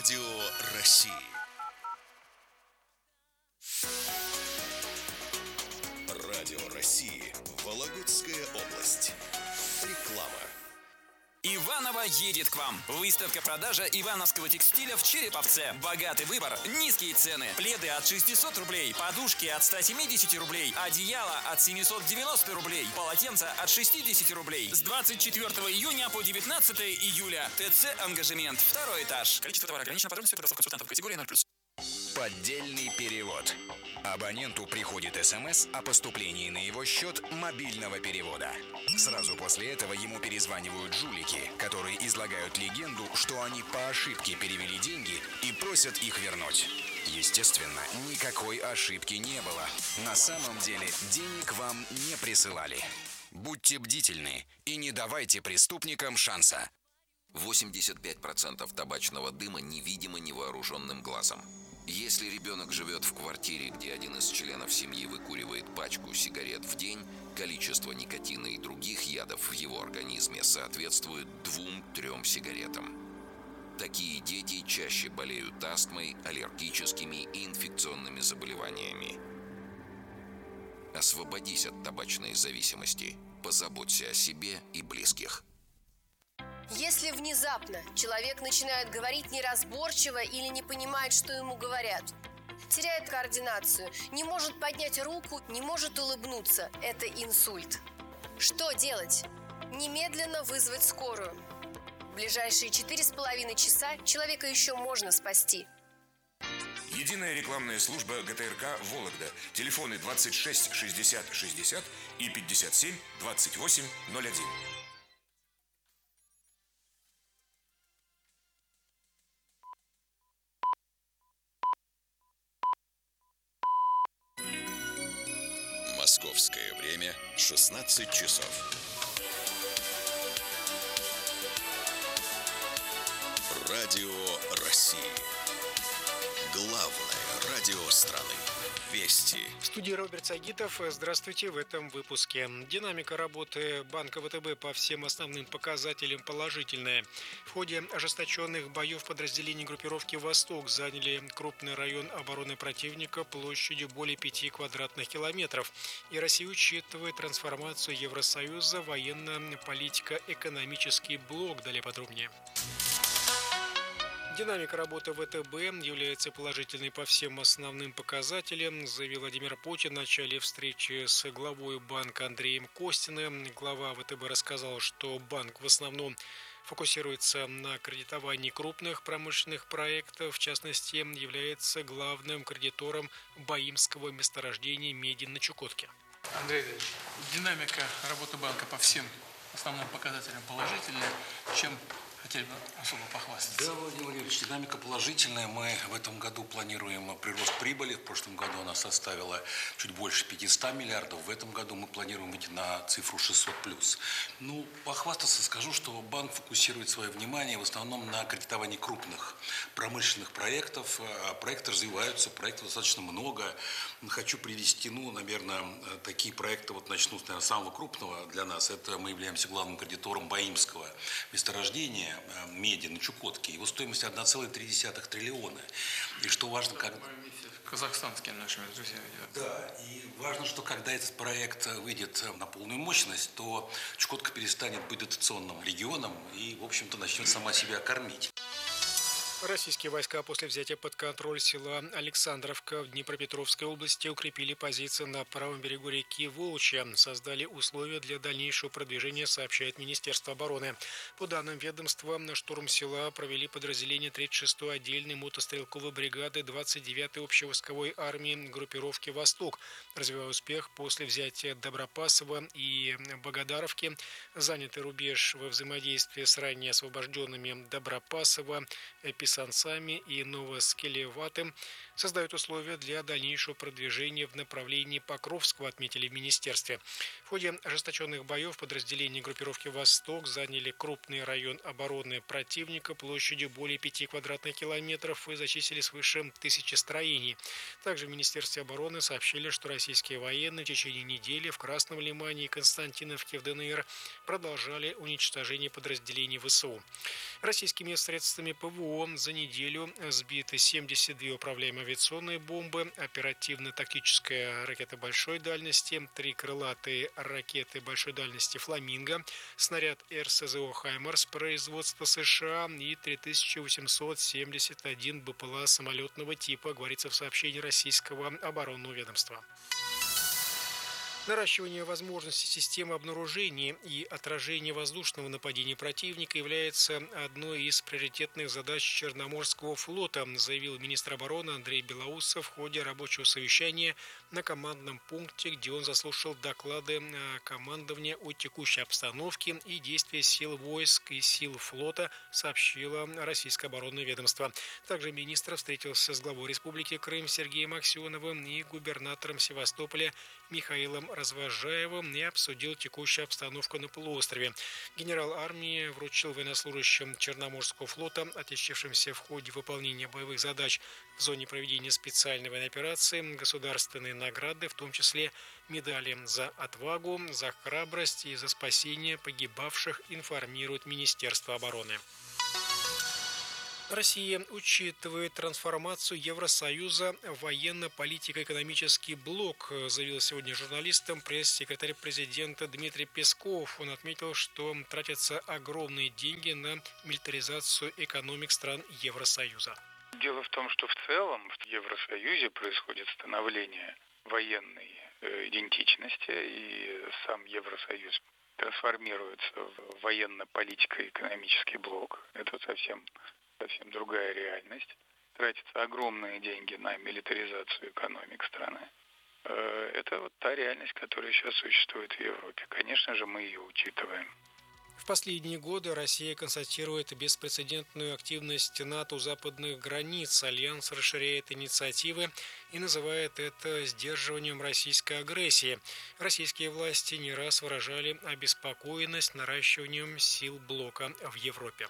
Радио России. Радио России. Вологодская область. Реклама. Иваново едет к вам. Выставка-продажа ивановского текстиля в Череповце. Богатый выбор, низкие цены. Пледы от 600 рублей, подушки от 170 рублей, одеяло от 790 рублей, полотенца от 60 рублей. С 24 июня по 19 июля. ТЦ «Ангажемент». 2-й этаж. Количество товара ограничено. Подробности предоставь консультантов категории 0+. Поддельный перевод. Абоненту приходит СМС о поступлении на его счет мобильного перевода. Сразу после этого ему перезванивают жулики, которые излагают легенду, что они по ошибке перевели деньги и просят их вернуть. Естественно, никакой ошибки не было. На самом деле денег вам не присылали. Будьте бдительны и не давайте преступникам шанса. 85% табачного дыма невидимо невооруженным глазом. Если ребенок живет в квартире, где один из членов семьи выкуривает пачку сигарет в день, количество никотина и других ядов в его организме соответствует 2-3 сигаретам. Такие дети чаще болеют астмой, аллергическими и инфекционными заболеваниями. Освободись от табачной зависимости. Позаботься о себе и близких. Если внезапно человек начинает говорить неразборчиво или не понимает, что ему говорят, теряет координацию, не может поднять руку, не может улыбнуться, это инсульт. Что делать? Немедленно вызвать скорую. В ближайшие 4,5 часа человека еще можно спасти. Единая рекламная служба ГТРК «Вологда». Телефоны 26 60 60 и 57 28 01. Московское время 16 часов. Радио России. Главное радио страны. Вести. В студии Роберт Сагитов. Здравствуйте. В этом выпуске. Динамика работы Банка ВТБ по всем основным показателям положительная. В ходе ожесточенных боев подразделений группировки «Восток» заняли крупный район обороны противника площадью более 5 квадратных километров. И Россия учитывает трансформацию Евросоюза в военно-политико-экономический блок. Далее подробнее. Динамика работы ВТБ является положительной по всем основным показателям, заявил Владимир Путин в начале встречи с главой банка Андреем Костиным. Глава ВТБ рассказал, что банк в основном фокусируется на кредитовании крупных промышленных проектов, в частности, является главным кредитором Баимского месторождения меди на Чукотке. Андрей Ильич, динамика работы банка по всем основным показателям положительная, чем хотели бы особо похвастаться. Да, Владимир Владимирович, динамика положительная. Мы в этом году планируем прирост прибыли. В прошлом году она составила чуть больше 500 миллиардов. В этом году мы планируем выйти на цифру 600+. Ну, похвастаться скажу, что банк фокусирует свое внимание в основном на кредитовании крупных промышленных проектов. Проекты развиваются, проектов достаточно много. Хочу привести, наверное, такие проекты, начну с самого крупного для нас. Это мы являемся главным кредитором Баимского месторождения меди на Чукотке. Его стоимость 1,3 триллиона. И что важно, как... Казахстанскими нашими друзьями. Да, и важно, что когда этот проект выйдет на полную мощность, то Чукотка перестанет быть дотационным регионом и, в общем-то, начнет сама себя кормить. Российские войска после взятия под контроль села Александровка в Днепропетровской области укрепили позиции на правом берегу реки Волчья, создали условия для дальнейшего продвижения, сообщает Министерство обороны. По данным ведомства, на штурм села провели подразделения 36-й отдельной мотострелковой бригады 29-й общевойсковой армии группировки «Восток». Развивая успех после взятия Добропасова и Богодаровки, занятый рубеж во взаимодействии с ранее освобожденными Добропасово, Писанцами и Новоскелеватым создают условия для дальнейшего продвижения в направлении Покровского, отметили в министерстве. В ходе ожесточенных боев подразделения группировки «Восток» заняли крупный район обороны противника площадью более 5 квадратных километров и зачистили свыше 1000 строений. Также в Министерстве обороны сообщили, что российские военные в течение недели в Красном Лимане и Константиновке в ДНР продолжали уничтожение подразделений ВСУ. Российскими средствами ПВО за неделю сбиты 72 управляемые авиационные бомбы, оперативно-тактическая ракета большой дальности, 3 крылатые ракеты большой дальности «Фламинго», снаряд РСЗО «Хаймарс» производства США и 3871 БПЛА самолетного типа, говорится в сообщении российского оборонного ведомства. Наращивание возможностей системы обнаружения и отражения воздушного нападения противника является одной из приоритетных задач Черноморского флота, заявил министр обороны Андрей Белоусов в ходе рабочего совещания на командном пункте, где он заслушал доклады командования о текущей обстановке и действия сил войск и сил флота, сообщило российское оборонное ведомство. Также министр встретился с главой Республики Крым Сергеем Аксеновым и губернатором Севастополя Михаилом Развожаевым и обсудил текущую обстановку на полуострове. Генерал армии вручил военнослужащим Черноморского флота, отличившимся в ходе выполнения боевых задач в зоне проведения специальной военной операции, государственные награды, в том числе медали за отвагу, за храбрость и за спасение погибавших, информирует Министерство обороны. Россия учитывает трансформацию Евросоюза в военно-политико-экономический блок, заявил сегодня журналистам пресс-секретарь президента Дмитрий Песков. Он отметил, что тратятся огромные деньги на милитаризацию экономик стран Евросоюза. Дело в том, что в целом в Евросоюзе происходит становление военной идентичности, и сам Евросоюз трансформируется в военно-политико-экономический блок. Это совсем другая реальность. Тратятся огромные деньги на милитаризацию экономик страны. Это вот та реальность, которая сейчас существует в Европе. Конечно же, мы ее учитываем. В последние годы Россия констатирует беспрецедентную активность НАТО у западных границ. Альянс расширяет инициативы и называет это сдерживанием российской агрессии. Российские власти не раз выражали обеспокоенность наращиванием сил блока в Европе.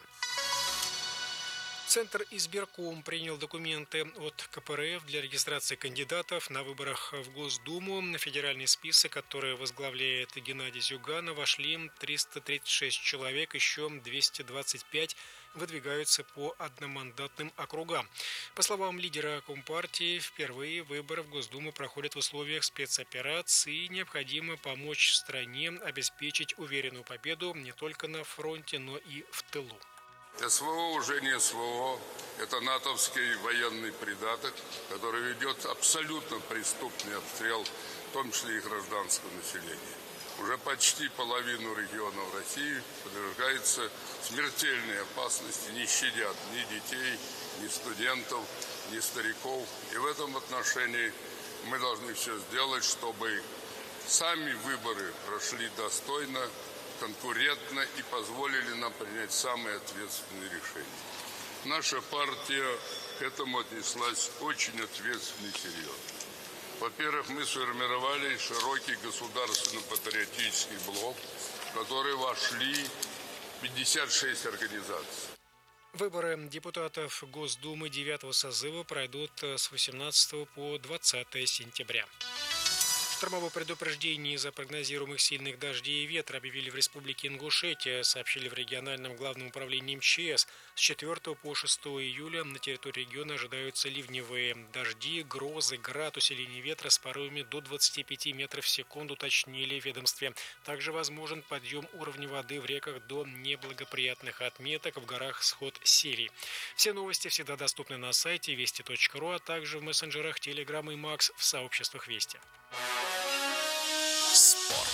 Центр избирком принял документы от КПРФ для регистрации кандидатов на выборах в Госдуму. На федеральный список, который возглавляет Геннадий Зюганов, вошли 336 человек, еще 225 выдвигаются по одномандатным округам. По словам лидера Компартии, впервые выборы в Госдуму проходят в условиях спецоперации. Необходимо помочь стране обеспечить уверенную победу не только на фронте, но и в тылу. СВО уже не СВО, это натовский военный придаток, который ведет абсолютно преступный обстрел, в том числе и гражданского населения. Уже почти половину регионов России подвергается смертельной опасности, не щадят ни детей, ни студентов, ни стариков. И в этом отношении мы должны все сделать, чтобы сами выборы прошли достойно, конкурентно и позволили нам принять самые ответственные решения. Наша партия к этому отнеслась очень ответственно и серьезно. Во-первых, мы сформировали широкий государственно-патриотический блок, в который вошли 56 организаций. Выборы депутатов Госдумы 9-го созыва пройдут с 18 по 20 сентября. Штормовое предупреждение из-за прогнозируемых сильных дождей и ветра объявили в Республике Ингушетия, сообщили в региональном главном управлении МЧС. С 4 по 6 июля на территории региона ожидаются ливневые дожди, грозы, град, усиление ветра с порывами до 25 метров в секунду, уточнили в ведомстве. Также возможен подъем уровня воды в реках до неблагоприятных отметок, в горах сход севий. Все новости всегда доступны на сайте вести.ру, а также в мессенджерах Telegram и Max в сообществах Вести. Спорт.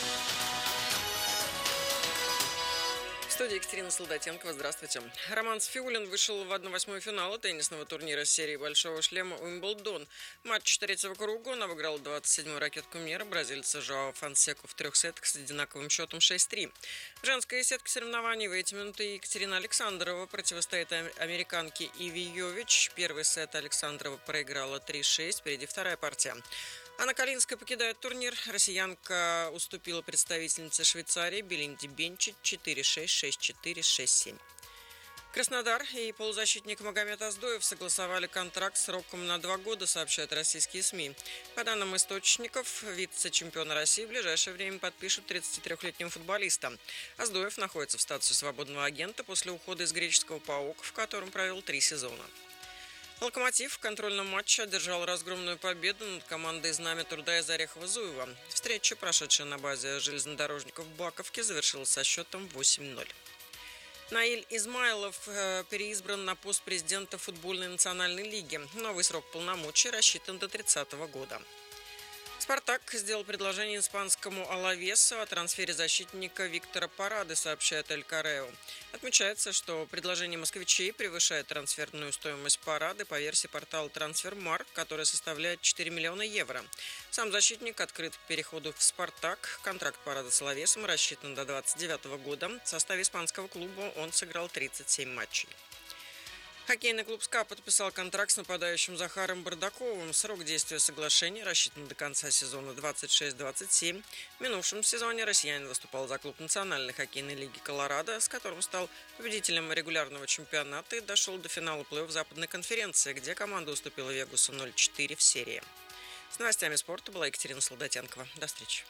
В студии Екатерина Солдатенкова. Здравствуйте. Роман Сфиулин вышел в 1/8 финала теннисного турнира серии «Большого шлема» Уимблдон. В матче третьего круга он обыграл 27-ю ракетку мира бразильца Жоао Фонсеку в 3 сетах с одинаковым счетом 6-3. В женской сетке соревнований в эти минуты Екатерина Александрова противостоит американке Иви Йович. Первый сет Александрова проиграла 3-6, впереди вторая партия. Анна Калинская покидает турнир. Россиянка уступила представительнице Швейцарии Белинде Бенчич 4-6, 6-4, 6-7. Краснодар и полузащитник Магомед Аздоев согласовали контракт сроком на 2 года, сообщают российские СМИ. По данным источников, вице-чемпиона России в ближайшее время подпишут 33-летнего футболиста. Аздоев находится в статусе свободного агента после ухода из греческого ПАОК, в котором провел 3 сезона. «Локомотив» в контрольном матче одержал разгромную победу над командой «Знамя труда» из Орехова-Зуева. Встреча, прошедшая на базе железнодорожников в Баковке, завершилась со счетом 8-0. Наиль Измайлов переизбран на пост президента футбольной национальной лиги. Новый срок полномочий рассчитан до 30-го года. «Спартак» сделал предложение испанскому Алавесу о трансфере защитника Виктора Парады, сообщает Эль Коррео. Отмечается, что предложение москвичей превышает трансферную стоимость Парады по версии портала «Трансфермаркт», которая составляет 4 миллиона евро. Сам защитник открыт к переходу в «Спартак». Контракт Парады с Алавесом рассчитан до 29 года. В составе испанского клуба он сыграл 37 матчей. Хоккейный клуб «СКА» подписал контракт с нападающим Захаром Бардаковым. Срок действия соглашения рассчитан до конца сезона 26-27. В минувшем сезоне россиянин выступал за клуб Национальной хоккейной лиги «Колорадо», с которым стал победителем регулярного чемпионата и дошел до финала плей-офф Западной конференции, где команда уступила «Вегасу» 0-4 в серии. С новостями спорта была Екатерина Солдатенкова. До встречи.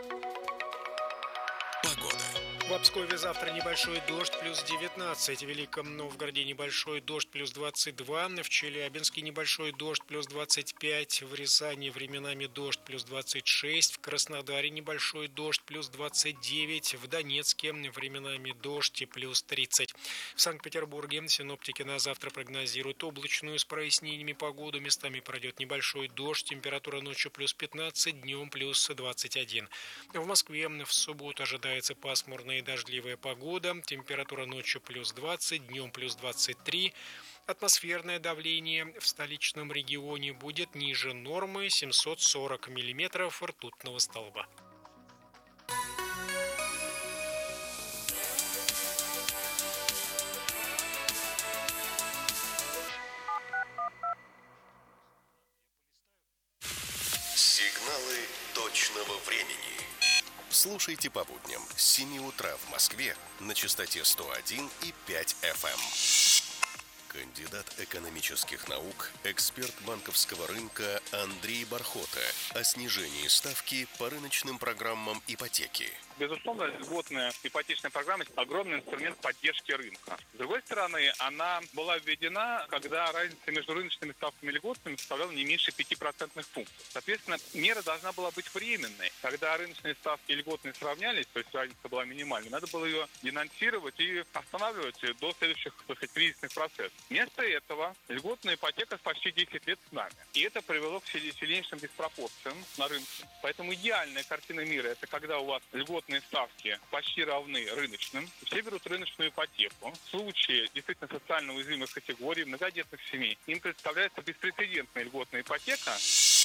В Обскове завтра небольшой дождь, плюс 19. В Великом Новгороде небольшой дождь, плюс 22. В Челябинске небольшой дождь, плюс 25. В Рязани временами дождь, плюс 26. В Краснодаре небольшой дождь, плюс 29. В Донецке временами дождь и плюс 30. В Санкт-Петербурге синоптики на завтра прогнозируют облачную с прояснениями погоду. Местами пройдет небольшой дождь. Температура ночью плюс 15, днем плюс 21. В Москве в субботу ожидается пасмурная и дождливая погода. Температура ночью плюс 20, днем плюс 23. Атмосферное давление в столичном регионе будет ниже нормы 740 миллиметров ртутного столба. Сигналы точного времени. Слушайте по будням с 7 утра в Москве на частоте 101,5 FM. Кандидат экономических наук, эксперт банковского рынка Андрей Бархота о снижении ставки по рыночным программам ипотеки. Безусловно, льготная ипотечная программа – огромный инструмент поддержки рынка. С другой стороны, она была введена, когда разница между рыночными ставками и льготными составляла не меньше 5% пунктов. Соответственно, мера должна была быть временной. Когда рыночные ставки и льготные сравнялись, то есть разница была минимальной, надо было ее денонсировать и останавливать до следующих, так сказать, кризисных процессов. Вместо этого льготная ипотека почти 10 лет с нами. И это привело к сильнейшим диспропорциям на рынке. Поэтому идеальная картина мира – это когда у вас льготные ставки почти равны рыночным. Все берут рыночную ипотеку. В случае действительно социально уязвимых категорий, многодетных семей, им представляется беспрецедентная льготная ипотека.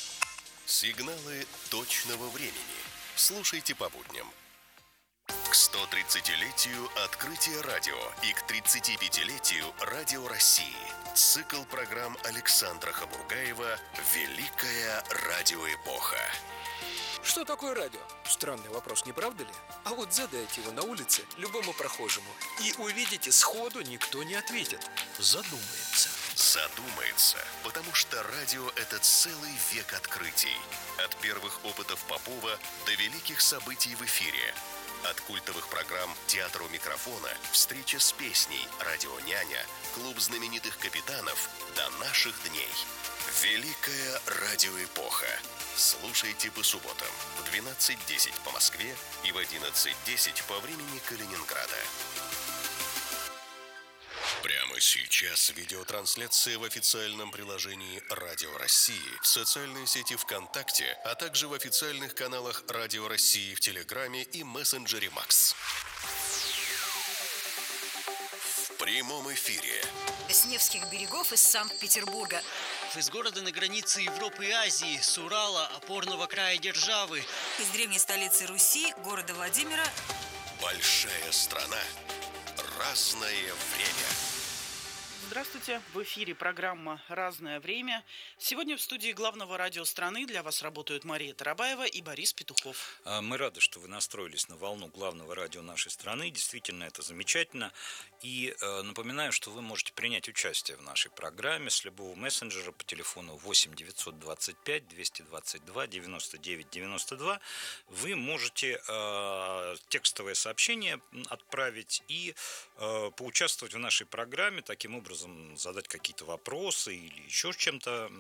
Сигналы точного времени. Слушайте по будням. К 130-летию открытия радио и к 35-летию Радио России. Цикл программ Александра Хабургаева «Великая радиоэпоха». Что такое радио? Странный вопрос, не правда ли? А вот задайте его на улице любому прохожему, и увидите, сходу никто не ответит. Задумается. Задумается, потому что радио – это целый век открытий. От первых опытов Попова до великих событий в эфире. От культовых программ «Театр у микрофона», «Встреча с песней», «Радио Няня», «Клуб знаменитых капитанов» до наших дней. Великая радиоэпоха. Слушайте по субботам в 12:10 по Москве и в 11:10 по времени Калининграда. Прямо сейчас видеотрансляция в официальном приложении Радио России, в социальной сети ВКонтакте, а также в официальных каналах Радио России в Телеграме и мессенджере Макс. В прямом эфире. С Невских берегов из Санкт-Петербурга. Из города на границе Европы и Азии, с Урала, опорного края державы. Из древней столицы Руси, города Владимира. Большая страна. Разное время. Здравствуйте, в эфире программа «Разное время». Сегодня в студии главного радио страны для вас работают Мария Тарабаева и Борис Петухов. Мы рады, что вы настроились на волну главного радио нашей страны. Действительно, это замечательно. И напоминаю, что вы можете принять участие в нашей программе с любого мессенджера по телефону 8 925 222 99 92. Вы можете текстовое сообщение отправить и поучаствовать в нашей программе, таким образом задать какие-то вопросы или еще чем-то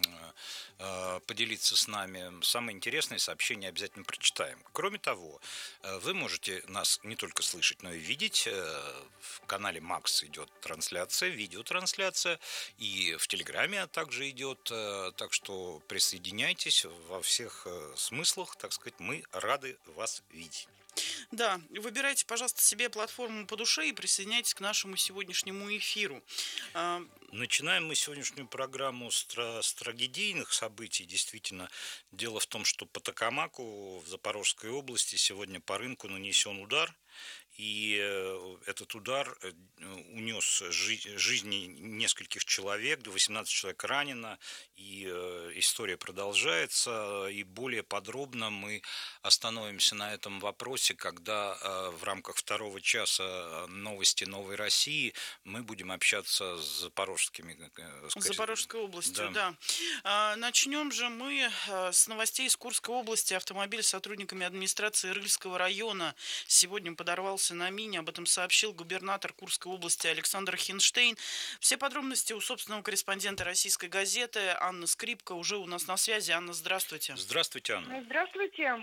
поделиться с нами. Самые интересные сообщения обязательно прочитаем. Кроме того, вы можете нас не только слышать, но и видеть. В канале Макс идет трансляция, видеотрансляция, и в Телеграме также идет. Так что присоединяйтесь во всех смыслах, так сказать, мы рады вас видеть. Да, выбирайте, пожалуйста, себе платформу по душе и присоединяйтесь к нашему сегодняшнему эфиру. Начинаем мы сегодняшнюю программу с трагедийных событий. Действительно, дело в том, что по Токамаку в Запорожской области сегодня по рынку нанесен удар. И этот удар унес жизни нескольких человек, 18 человек ранено, и история продолжается. И более подробно мы остановимся на этом вопросе, когда в рамках второго часа новости «Новой России» мы будем общаться с Запорожской областью, да. Начнем же мы с новостей из Курской области. Автомобиль с сотрудниками администрации Рыльского района сегодня подорвался на мине. Об этом сообщил губернатор Курской области Александр Хинштейн. Все подробности у собственного корреспондента «Российской газеты» Анны Скрипка уже у нас на связи. Анна, здравствуйте. Здравствуйте, Анна. Здравствуйте.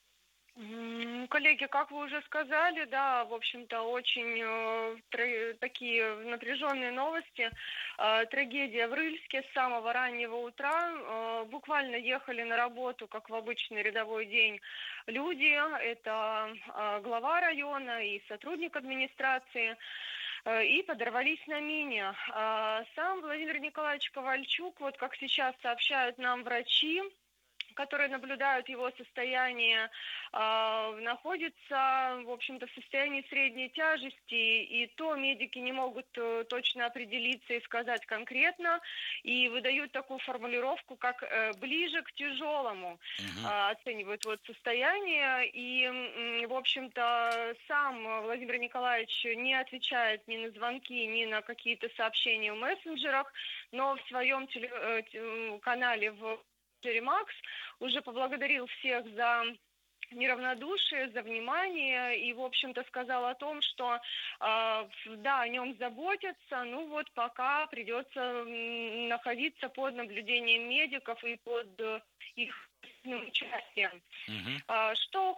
Коллеги, как вы уже сказали, да, в общем-то, очень такие напряженные новости. Трагедия в Рыльске с самого раннего утра. Буквально ехали на работу, как в обычный рядовой день, люди. Это глава района и сотрудник администрации. И подорвались на мине. Сам Владимир Николаевич Ковальчук, вот как сейчас сообщают нам врачи, которые наблюдают его состояние, находится, в общем-то, в состоянии средней тяжести, и то медики не могут точно определиться и сказать конкретно, и выдают такую формулировку, как ближе к тяжелому, оценивают вот состояние, и, в общем-то, сам Владимир Николаевич не отвечает ни на звонки, ни на какие-то сообщения в мессенджерах, но в своем канале в Макс уже поблагодарил всех за неравнодушие, за внимание и, в общем-то, сказал о том, что да, о нем заботятся, ну вот пока придется находиться под наблюдением медиков и под их участием. Что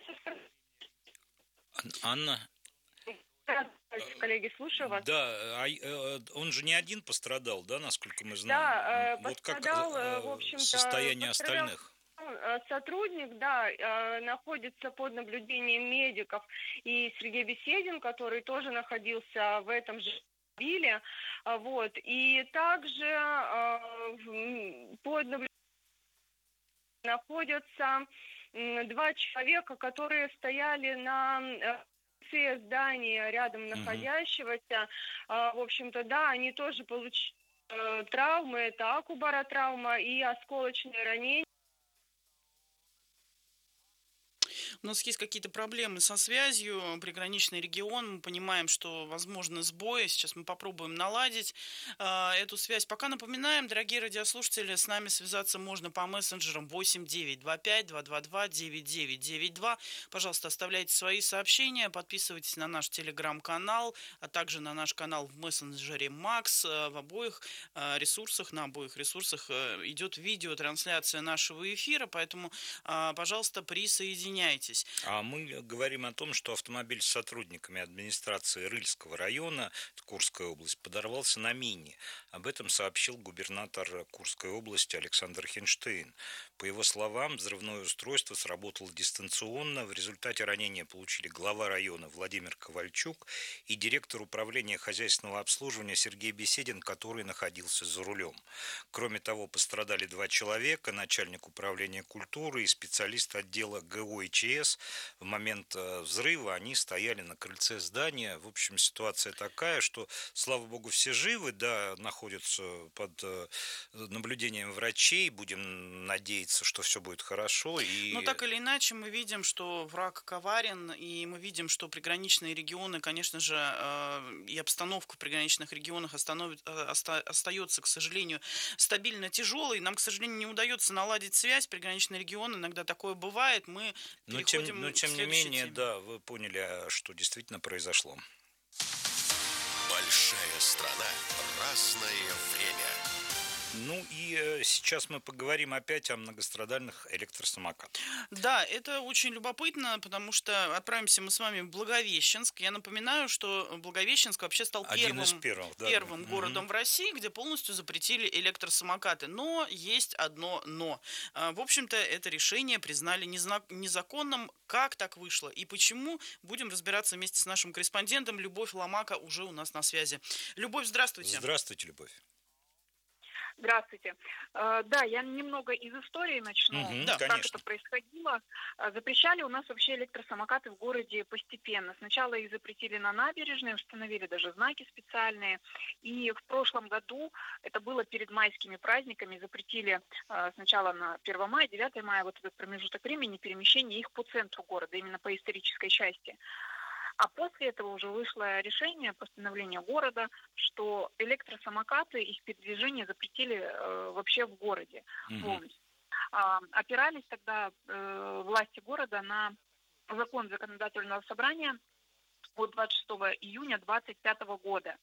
Анна? Коллеги, слушаю вас. Да, он же не один пострадал, да, насколько мы знаем? Да, вот пострадал, как в общем-то, состояние остальных? Сотрудник, да, находится под наблюдением медиков, и Сергей Беседин, который тоже находился в этом же автомобиле, вот, и также под наблюдением находятся 2 человека, которые стояли на здания рядом находящегося. В общем-то, да, они тоже получили травмы, это акубаротравма и осколочные ранения. У нас есть какие-то проблемы со связью, приграничный регион, мы понимаем, что возможны сбои, сейчас мы попробуем наладить эту связь. Пока напоминаем, дорогие радиослушатели, с нами связаться можно по мессенджерам 8 925 222 9992. Пожалуйста, оставляйте свои сообщения, подписывайтесь на наш телеграм-канал, а также на наш канал в мессенджере Макс. В обоих ресурсах, на обоих ресурсах идет видеотрансляция нашего эфира, поэтому, пожалуйста, присоединяйтесь. А мы говорим о том, что автомобиль с сотрудниками администрации Рыльского района, Курская область, подорвался на мине. Об этом сообщил губернатор Курской области Александр Хинштейн. По его словам, взрывное устройство сработало дистанционно. В результате ранения получили глава района Владимир Ковальчук и директор управления хозяйственного обслуживания Сергей Беседин, который находился за рулем. Кроме того, пострадали 2 человека, начальник управления культуры и специалист отдела ГО и ЧС. В момент взрыва они стояли на крыльце здания. В общем, ситуация такая, что, слава богу, все живы, да, находятся под наблюдением врачей. Будем надеяться, что все будет хорошо. Но так или иначе мы видим, что враг коварен, и мы видим, что приграничные регионы, конечно же, и обстановка в приграничных регионах остается, к сожалению, стабильно тяжелой. Нам, к сожалению, не удается наладить связь. Приграничные регионы, иногда такое бывает. Мы переходим но тем не менее, да, вы поняли, что действительно произошло. Большая страна, разное время. Ну и сейчас мы поговорим опять о многострадальных электросамокатах. Да, это очень любопытно, потому что отправимся мы с вами в Благовещенск. Я напоминаю, что Благовещенск вообще стал первым городом в России, где полностью запретили электросамокаты. Но есть одно но. В общем-то, это решение признали незаконным. Как так вышло и почему? Будем разбираться вместе с нашим корреспондентом. Любовь Ломака уже у нас на связи. Любовь, здравствуйте. Здравствуйте, Любовь. Здравствуйте. Да, я немного из истории начну, как конечно. это происходило. Запрещали у нас вообще электросамокаты в городе постепенно. Сначала их запретили на набережной, установили даже знаки специальные. И в прошлом году, это было перед майскими праздниками, запретили сначала на 1 мая, 9 мая, вот этот промежуток времени, перемещение их по центру города, именно по исторической части. А после этого уже вышло решение, постановление города, что электросамокаты, их передвижение запретили вообще в городе полностью. Опирались тогда власти города на закон законодательного собрания от 26 июня 2025 года.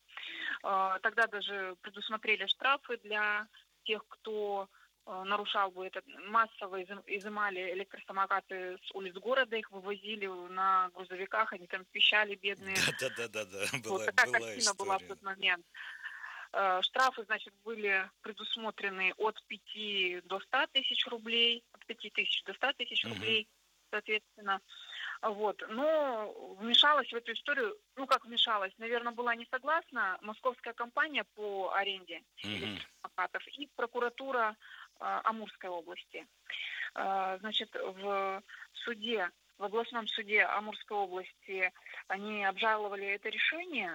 Тогда даже предусмотрели штрафы для тех, кто нарушал бы это. Массово изымали электросамокаты с улиц города, их вывозили на грузовиках, они там пищали, бедные. Да. Вот такая картина была в тот момент. Штрафы, значит, были предусмотрены от 5 до 100 тысяч рублей, от 5 тысяч до 100 тысяч рублей, соответственно. Вот. Но вмешалась в эту историю, как вмешалась, наверное, была не согласна московская компания по аренде электросамокатов и прокуратура Амурской области. Значит, в областном суде Амурской области они обжаловали это решение,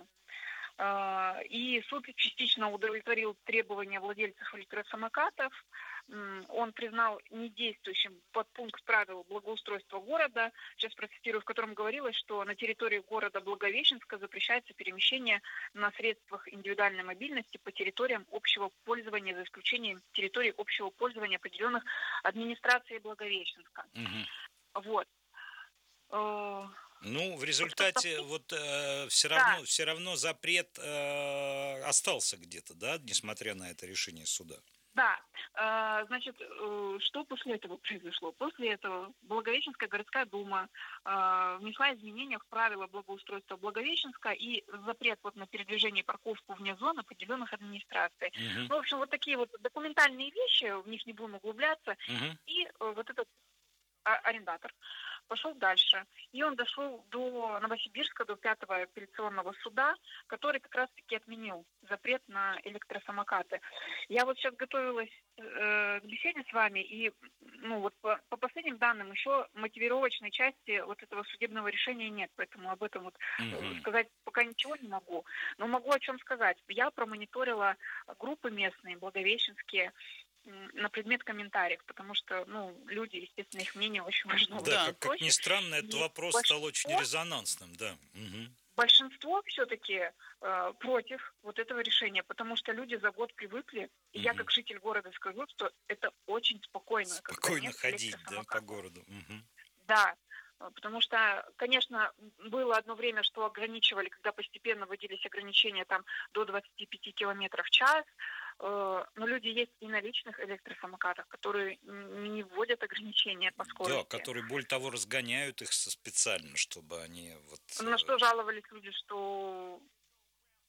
и суд частично удовлетворил требования владельцев электросамокатов. Он признал недействующим подпункт правил благоустройства города, сейчас процитирую, в котором говорилось, что на территории города Благовещенска запрещается перемещение на средствах индивидуальной мобильности по территориям общего пользования, за исключением территорий общего пользования, определенных администрацией Благовещенска. Вот. В результате все равно запрет остался где-то, да, несмотря на это решение суда. Да, значит, что после этого произошло? После этого Благовещенская городская дума внесла изменения в правила благоустройства Благовещенска и запрет на передвижение и парковку вне зон определенных администраций. В общем, вот такие вот документальные вещи, в них не будем углубляться. И вот этот арендатор пошел дальше. И он дошел до Новосибирска, до 5-го апелляционного суда, который как раз-таки отменил запрет на электросамокаты. Я вот сейчас готовилась к беседе с вами, и по последним данным еще мотивировочной части вот этого судебного решения нет, поэтому об этом сказать пока ничего не могу. Но могу о чем сказать. Я промониторила группы местные, благовещенские, на предмет комментариев, потому что, люди, естественно, их мнение очень важно. Да, как ни странно, этот вопрос стал очень резонансным, да. Большинство все-таки против вот этого решения, потому что люди за год привыкли, и я как житель города скажу, что это очень спокойно. Спокойно ходить, да, по городу. Да, потому что, конечно, было одно время, что ограничивали, когда постепенно вводились ограничения там до 25 км в час, но люди есть и на личных электросамокатах, которые не вводят ограничения по скорости. Да, которые, более того, разгоняют их специально, чтобы они... На что жаловались люди, что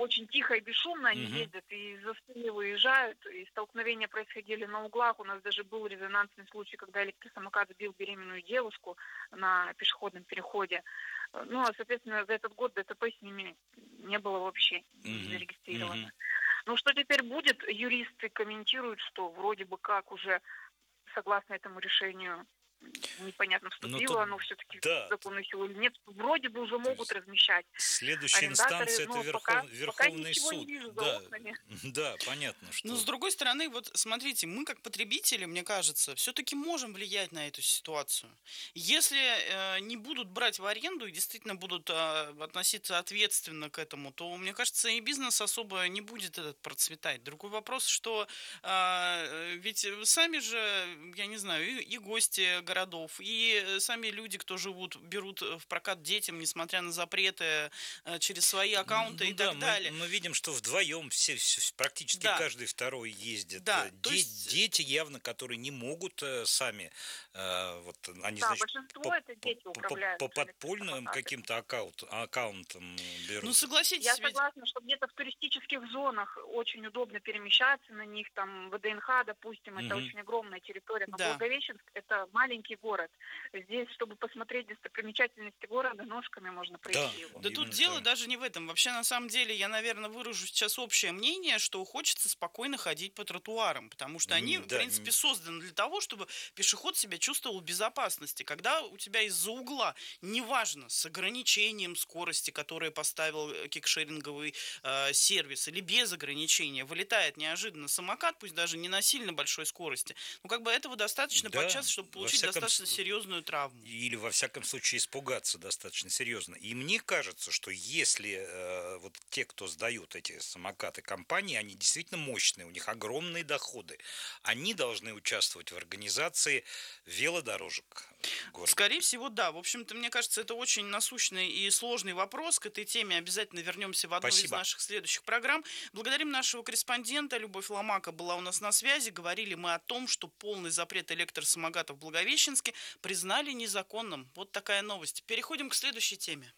очень тихо и бесшумно они ездят, и за спины выезжают, и столкновения происходили на углах. У нас даже был резонансный случай, когда электросамокат сбил беременную девушку на пешеходном переходе. Ну, а, соответственно, за этот год ДТП с ними не было вообще зарегистрировано. Ну, что теперь будет? Юристы комментируют, что вроде бы как уже согласно этому решению непонятно, вступило оно все-таки в законную силу или нет. Вроде бы уже могут размещать. Следующая инстанция — это Верховный суд. Да, понятно. Что... Но с другой стороны, вот смотрите, мы как потребители, мне кажется, все-таки можем влиять на эту ситуацию. Если не будут брать в аренду и действительно будут относиться ответственно к этому, то, мне кажется, и бизнес особо не будет этот процветать. Другой вопрос, что ведь сами же, я не знаю, и гости городов, и сами люди, кто живут, берут в прокат детям, несмотря на запреты, через свои аккаунты и так далее. Мы видим, что вдвоем практически каждый второй ездит. Дети явно, которые не могут сами, вот они, значит, по подпольным каким-то аккаунтам берут. Ну, согласитесь. Я согласна, что где-то в туристических зонах очень удобно перемещаться на них, там, ВДНХ, допустим, это очень огромная территория, но Благовещенск — это маленький город. Здесь, чтобы посмотреть достопримечательности города, ножками можно пройти. Да тут дело даже не в этом. Вообще, на самом деле, я, наверное, выражу сейчас общее мнение, что хочется спокойно ходить по тротуарам, потому что они, в принципе, созданы для того, чтобы пешеход себя чувствовал в безопасности. Когда у тебя из-за угла, неважно, с ограничением скорости, которое поставил кикшеринговый сервис, или без ограничения, вылетает неожиданно самокат, пусть даже не на сильно большой скорости, ну, как бы этого достаточно подчас, чтобы получить достаточно серьезную травму. Или, во всяком случае, испугаться достаточно серьезно. И мне кажется, что если вот те, кто сдают эти самокаты компании, они действительно мощные, у них огромные доходы, они должны участвовать в организации велодорожек города. Скорее всего, да. В общем-то, мне кажется, это очень насущный и сложный вопрос. К этой теме обязательно вернемся в одну из наших следующих программ. Благодарим нашего корреспондента. Любовь Ломака была у нас на связи. Говорили мы о том, что полный запрет электросамокатов в Благовещенске признали незаконным. Вот такая новость. Переходим к следующей теме.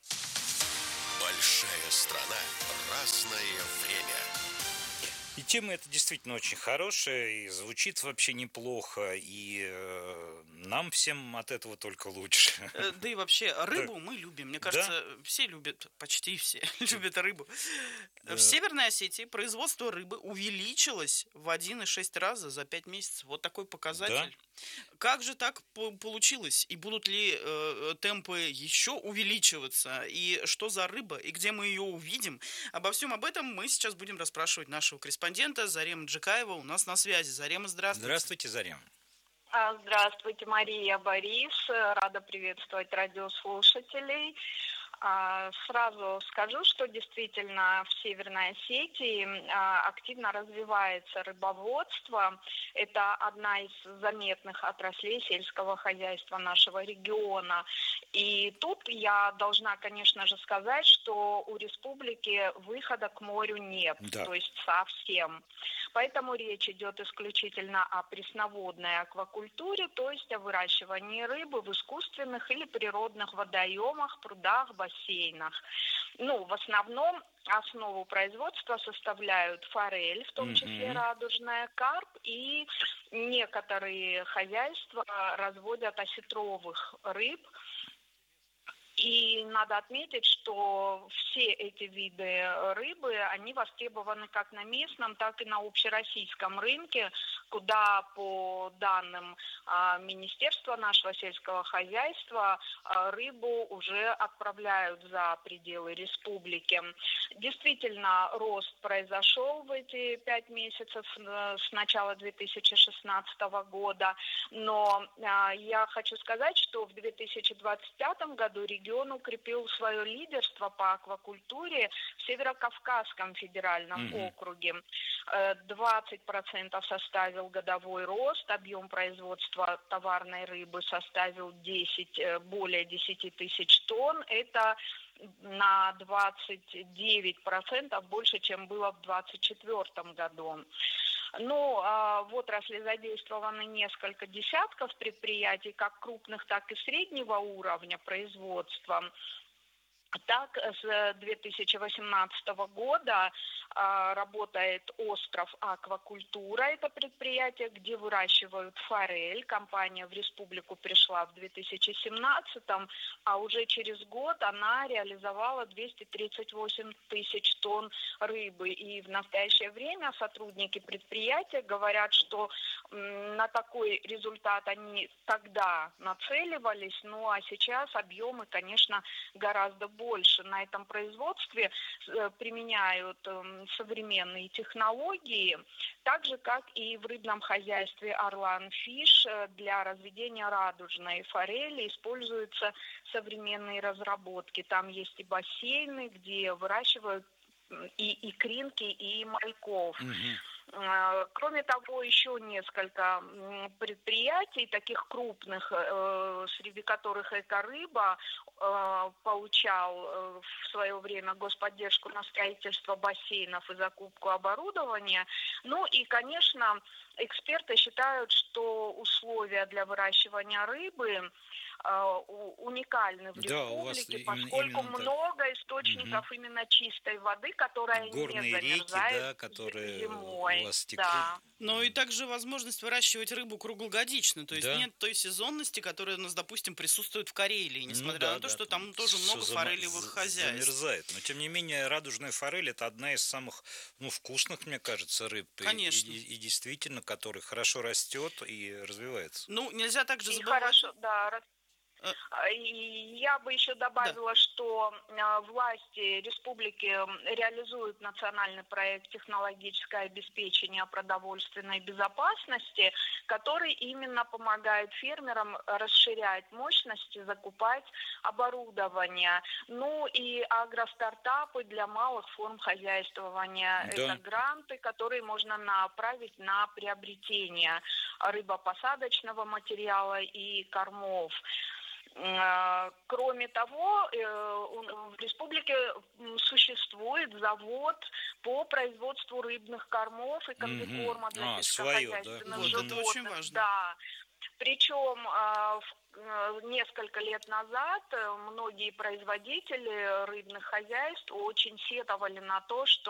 Большая страна. Разное время. И тема эта действительно очень хорошая, и звучит вообще неплохо, и нам всем от этого только лучше. Да и вообще, рыбу мы любим. Мне кажется, все любят, почти все любят рыбу. В Северной Осетии производство рыбы увеличилось в 1,6 раза за 5 месяцев. Вот такой показатель. Как же так получилось? И будут ли темпы еще увеличиваться? И что за рыба? И где мы ее увидим? Обо всем об этом мы сейчас будем расспрашивать нашего корреспондента Зарема Джикаева у нас на связи. Зарема, здравствуйте. Здравствуйте, Зарема. Здравствуйте, Мария, Борис. Рада приветствовать радиослушателей. Сразу скажу, что действительно в Северной Осетии активно развивается рыбоводство. Это одна из заметных отраслей сельского хозяйства нашего региона. И тут я должна, конечно же, сказать, что у республики выхода к морю нет, то есть совсем. Поэтому речь идет исключительно о пресноводной аквакультуре, то есть о выращивании рыбы в искусственных или природных водоемах, прудах, бассейнах. Ну, в основном основу производства составляют форель, в том числе радужная, карп, и некоторые хозяйства разводят осетровых рыб. И надо отметить, что все эти виды рыбы, они востребованы как на местном, так и на общероссийском рынке, куда по данным Министерства нашего сельского хозяйства рыбу уже отправляют за пределы республики. Действительно, рост произошел в эти 5 месяцев с начала 2016 года, но я хочу сказать, что в 2025 году регион укрепил свое лидерство по аквакультуре в Северокавказском федеральном округе. 20% составил годовой рост, объем производства товарной рыбы составил более 10 тысяч тонн. Это на 29% больше, чем было в 2024 году. Ну, в отрасли задействованы несколько десятков предприятий, как крупных, так и среднего уровня производства. Так, с 2018 года работает остров Аквакультура, это предприятие, где выращивают форель. Компания в республику пришла в 2017, а уже через год она реализовала 238 тысяч тонн рыбы. И в настоящее время сотрудники предприятия говорят, что на такой результат они тогда нацеливались, ну а сейчас объемы, конечно, гораздо больше. На этом производстве применяют современные технологии, так же, как и в рыбном хозяйстве Орлан Фиш для разведения радужной форели используются современные разработки. Там есть и бассейны, где выращивают и икринки, и мальков. Кроме того, еще несколько предприятий, таких крупных, среди которых Экорыба получал в свое время господдержку на строительство бассейнов и закупку оборудования. Ну и, конечно, эксперты считают, что условия для выращивания рыбы уникальны в республике, поскольку много источников именно чистой воды, которая горные не замерзает реки, да, которые зимой. у вас текут. Да. Ну и также возможность выращивать рыбу круглогодично, то есть нет той сезонности, которая у нас, допустим, присутствует в Карелии, несмотря на то, что там тоже много форелевых хозяйств. Замерзает, но тем не менее радужная форель — это одна из самых вкусных, мне кажется, рыб. Конечно. И действительно, который хорошо растет и развивается. Ну, нельзя также забывать. Хорошо, да. И я бы еще добавила, что власти республики реализуют национальный проект «Технологическое обеспечение продовольственной безопасности», который именно помогает фермерам расширять мощности, закупать оборудование. Ну и агростартапы для малых форм хозяйствования. Да. Это гранты, которые можно направить на приобретение рыбопосадочного материала и кормов. Кроме того, в республике существует завод по производству рыбных кормов и комбикорма для сельскохозяйственных животных. Это очень важно. Да. Причем несколько лет назад многие производители рыбных хозяйств очень сетовали на то, что